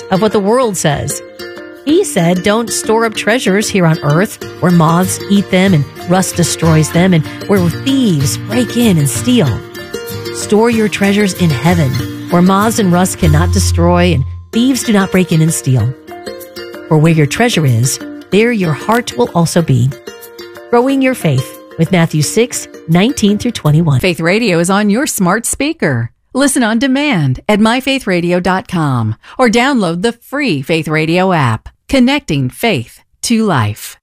of what the world says. He said, don't store up treasures here on earth where moths eat them and rust destroys them and where thieves break in and steal. Store your treasures in heaven where moths and rust cannot destroy and thieves do not break in and steal. For where your treasure is, there your heart will also be. Growing your faith with Matthew 6:19-21. Faith Radio is on your smart speaker. Listen on demand at myfaithradio.com or download the free Faith Radio app, connecting faith to life.